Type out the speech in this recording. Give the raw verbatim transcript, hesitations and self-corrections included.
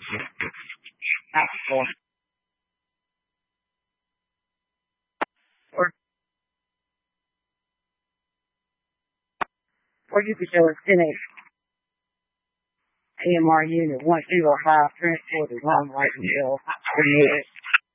Or, or, or you could show us ten A M R unit one zero five transported one right until twenty-eight.